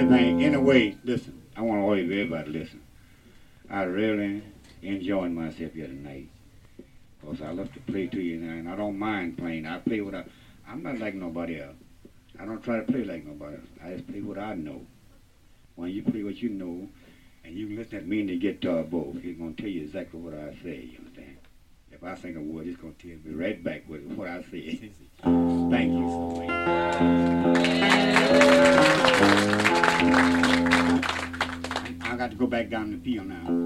everything. Anyway, listen, I want all of everybody to listen. I really enjoying myself here tonight. Because I love to play to you now, and I don't mind playing. I play what I'm not like nobody else. I don't try to play like nobody else. I just play what I know. When you play what you know, and you listen at me and the guitar both, it's going to tell you exactly what I say, you understand? If I sing a word, it's going to tell me right back what I say. Thank you so much. I got to go back down to the field now.